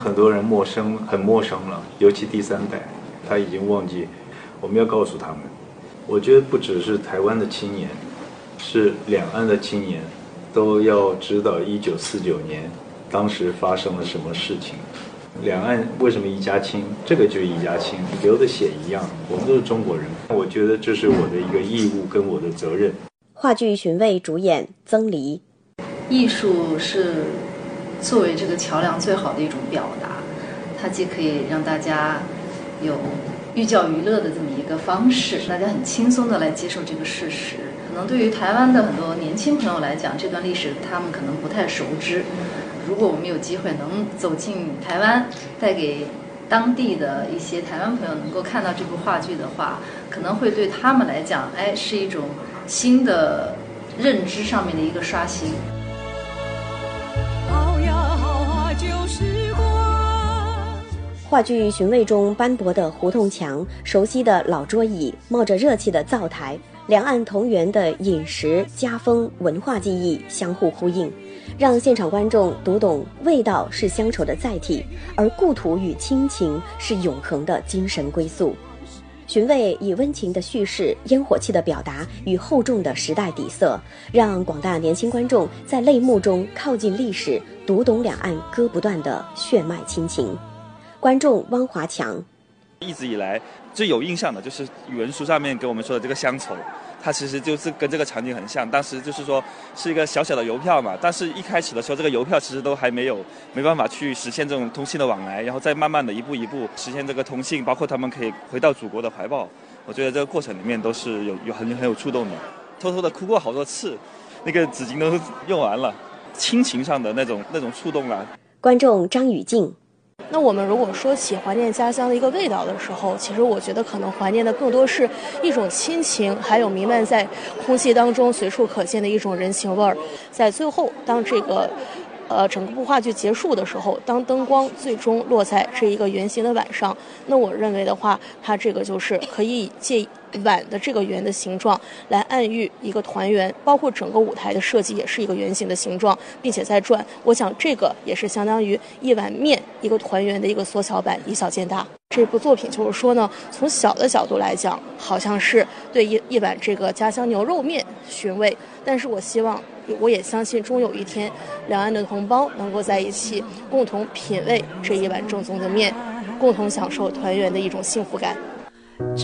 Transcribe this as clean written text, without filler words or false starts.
很多人很陌生了，尤其第三代，他已经忘记。我们要告诉他们，我觉得不只是台湾的青年，是两岸的青年，都要知道1949年当时发生了什么事情。两岸为什么一家亲？这个就是一家亲，流的血一样，我们都是中国人。我觉得这是我的一个义务跟我的责任。 话剧《寻味》主演曾黎， 艺术是作为这个桥梁最好的一种表达，它既可以让大家有寓教于乐的这么一个方式，大家很轻松的来接受这个事实。可能对于台湾的很多年轻朋友来讲，这段历史他们可能不太熟知。如果我们有机会能走进台湾，带给当地的一些台湾朋友能够看到这部话剧的话，可能会对他们来讲，是一种新的认知上面的一个刷新。 话剧《寻味》中斑驳的胡同墙、熟悉的老桌椅、冒着热气的灶台，两岸同源的饮食、家风、文化记忆相互呼应，让现场观众读懂味道是乡愁的载体，而故土与亲情是永恒的精神归宿。寻味以温情的叙事、烟火气的表达与厚重的时代底色，让广大年轻观众在泪目中靠近历史，读懂两岸割不断的血脉亲情。观众汪华强， 一直以来最有印象的就是语文书上面给我们说的这个乡愁，它其实就是跟这个场景很像。当时就是说是一个小小的邮票嘛，但是一开始的时候这个邮票其实都还没办法去实现这种通信的往来，然后再慢慢的一步一步实现这个通信，包括他们可以回到祖国的怀抱。我觉得这个过程里面都是很有触动的，偷偷的哭过好多次，那个纸巾都用完了，亲情上的那种触动了。 观众张雨静， 那我们如果说起怀念家乡的一个味道的时候，其实我觉得可能怀念的更多是一种亲情，还有弥漫在空气当中随处可见的一种人情味儿。在最后，当这个整个部话剧结束的时候，当灯光最终落在这一个圆形的碗上，那我认为的话，它这个就是可以借碗的这个圆的形状来暗喻一个团圆，包括整个舞台的设计也是一个圆形的形状，并且在转。我想这个也是相当于一碗面一个团圆的一个缩小版，以小见大。这部作品就是说呢，从小的角度来讲，好像是对一碗这个家乡牛肉面寻味，但是我也相信终有一天，两岸的同胞能够在一起共同品味这一碗正宗的面，共同享受团圆的一种幸福感。